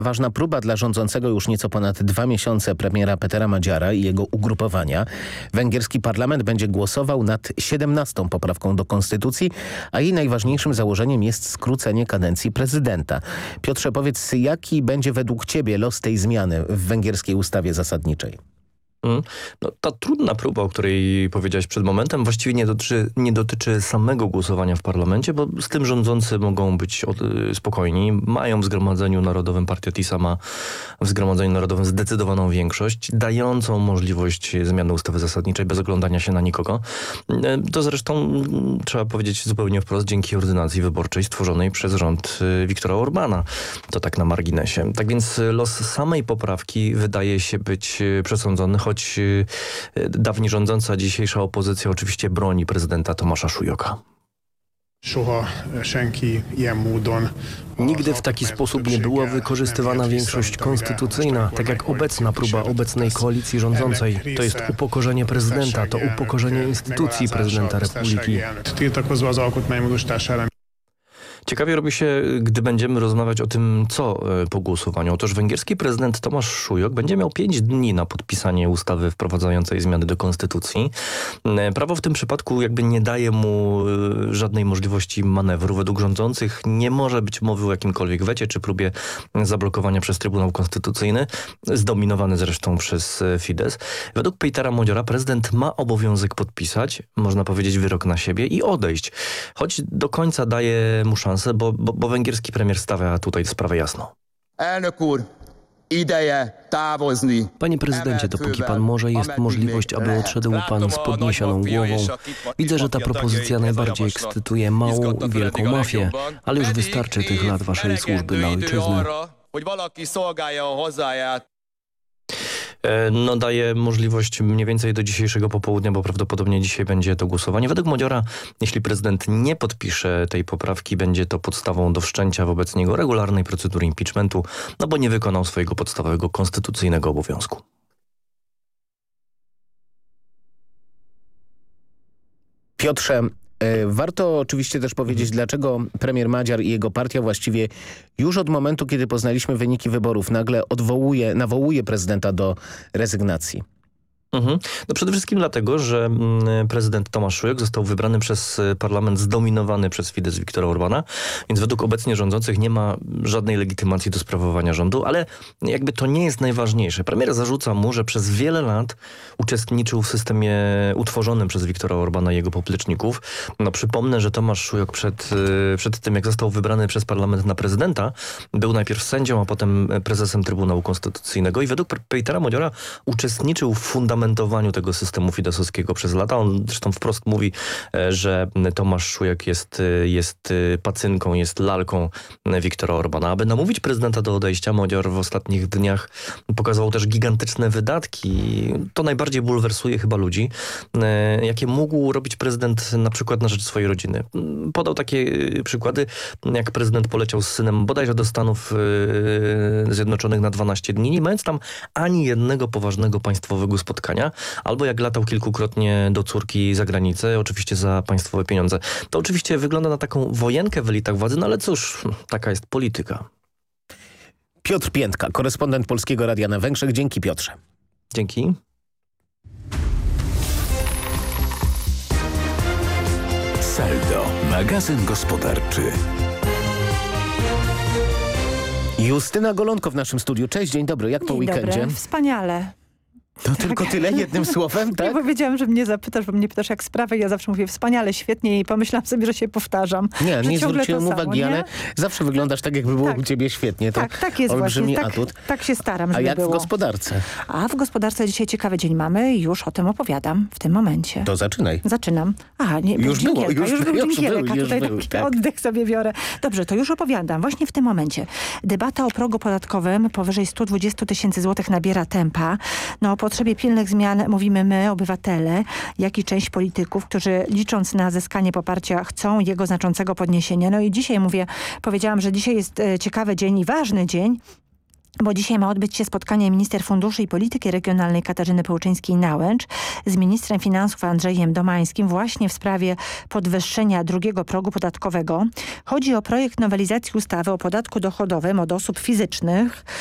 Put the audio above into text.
Ważna próba dla rządzącego już nieco ponad 2 miesiące premiera Petera Magyara i jego ugrupowania. Węgierski parlament będzie głosował nad 17. poprawką do konstytucji, a jej najważniejszym założeniem jest skrócenie kadencji prezydenta. Piotrze, powiedz, jaki będzie według ciebie los tej zmiany w węgierskiej ustawie zasadniczej? No, ta trudna próba, o której powiedziałeś przed momentem, właściwie nie dotyczy samego głosowania w parlamencie, bo z tym rządzący mogą być spokojni. Mają w Zgromadzeniu Narodowym, partia TISA ma w Zgromadzeniu Narodowym zdecydowaną większość, dającą możliwość zmiany ustawy zasadniczej bez oglądania się na nikogo. To zresztą, trzeba powiedzieć zupełnie wprost, dzięki ordynacji wyborczej stworzonej przez rząd Viktora Orbána. To tak na marginesie. Tak więc los samej poprawki wydaje się być przesądzony, choć dawniej rządząca, dzisiejsza opozycja oczywiście broni prezydenta Tomasza Szujoka. Nigdy w taki sposób nie była wykorzystywana większość konstytucyjna, tak jak obecna próba obecnej koalicji rządzącej. To jest upokorzenie prezydenta, to upokorzenie instytucji prezydenta Republiki. Ciekawie robi się, gdy będziemy rozmawiać o tym, co po głosowaniu. Otóż węgierski prezydent Tomasz Szujok będzie miał 5 dni na podpisanie ustawy wprowadzającej zmiany do konstytucji. Prawo w tym przypadku jakby nie daje mu żadnej możliwości manewru. Według rządzących nie może być mowy o jakimkolwiek wecie czy próbie zablokowania przez Trybunał Konstytucyjny, zdominowany zresztą przez Fidesz. Według Petera Magyara prezydent ma obowiązek podpisać, można powiedzieć, wyrok na siebie i odejść. Choć do końca daje mu szansę, bo węgierski premier stawia tutaj sprawę jasno. Panie prezydencie, dopóki pan może, jest możliwość, aby odszedł pan z podniesioną głową. Widzę, że ta propozycja najbardziej ekscytuje małą i wielką mafię, ale już wystarczy tych lat waszej służby dla ojczyzny. No, daje możliwość mniej więcej do dzisiejszego popołudnia, bo prawdopodobnie dzisiaj będzie to głosowanie. Według Magyara, jeśli prezydent nie podpisze tej poprawki, będzie to podstawą do wszczęcia wobec niego regularnej procedury impeachmentu, no bo nie wykonał swojego podstawowego konstytucyjnego obowiązku. Piotrze, warto oczywiście też powiedzieć, dlaczego premier Magyar i jego partia właściwie już od momentu, kiedy poznaliśmy wyniki wyborów, nagle nawołuje prezydenta do rezygnacji. No przede wszystkim dlatego, że prezydent Tomasz Szujok został wybrany przez parlament zdominowany przez Fidesz Viktora Orbána, więc według obecnie rządzących nie ma żadnej legitymacji do sprawowania rządu, ale jakby to nie jest najważniejsze. Premier zarzuca mu, że przez wiele lat uczestniczył w systemie utworzonym przez Viktora Orbána i jego popleczników. No przypomnę, że Tomasz Szujok przed tym, jak został wybrany przez parlament na prezydenta, był najpierw sędzią, a potem prezesem Trybunału Konstytucyjnego i według Petera Magyara uczestniczył w fundamentowaniu tego systemu fideszowskiego przez lata. On zresztą wprost mówi, że Tomasz Szujok jest pacynką, jest lalką Viktora Orbána. Aby namówić prezydenta do odejścia, Magyar w ostatnich dniach pokazał też gigantyczne wydatki. To najbardziej bulwersuje chyba ludzi, jakie mógł robić prezydent na przykład na rzecz swojej rodziny. Podał takie przykłady, jak prezydent poleciał z synem bodajże do Stanów Zjednoczonych na 12 dni, nie mając tam ani jednego poważnego państwowego spotkania, albo jak latał kilkukrotnie do córki za granicę, oczywiście za państwowe pieniądze. To oczywiście wygląda na taką wojenkę w elitach władzy, no ale cóż, taka jest polityka. Piotr Piętka, korespondent Polskiego Radia na Węgrzech. Dzięki, Piotrze. Dzięki. Saldo, magazyn gospodarczy. Justyna Golonko w naszym studiu. Cześć, dzień dobry. Jak po weekendzie? Dobry, wspaniale. To tylko tyle jednym słowem, tak? Ja powiedziałam, że mnie zapytasz, bo mnie pytasz jak sprawę. Ja zawsze mówię wspaniale, świetnie i pomyślałam sobie, że się powtarzam. Nie zwróciłem uwagi, nie? ale zawsze wyglądasz tak, jakby było u ciebie świetnie. To tak jest olbrzymi właśnie. atut. Tak się staram, żeby A jak było. w gospodarce? A w gospodarce dzisiaj ciekawy dzień mamy i już o tym opowiadam w tym momencie. To zaczynaj. Zaczynam. Aha, nie, Już było, już był dżingielek, a już tutaj był, taki tak. oddech sobie biorę. Dobrze, to już opowiadam. Właśnie w tym momencie. Debata o progu podatkowym powyżej 120 000 złotych nabiera tempa. No o potrzebie pilnych zmian mówimy my, obywatele, jak i część polityków, którzy licząc na zyskanie poparcia chcą jego znaczącego podniesienia. No i dzisiaj powiedziałam, że dzisiaj jest ciekawy dzień i ważny dzień, bo dzisiaj ma odbyć się spotkanie minister funduszy i polityki regionalnej Katarzyny Pełczyńskiej-Nałęcz z ministrem finansów Andrzejem Domańskim właśnie w sprawie podwyższenia drugiego progu podatkowego. Chodzi o projekt nowelizacji ustawy o podatku dochodowym od osób fizycznych,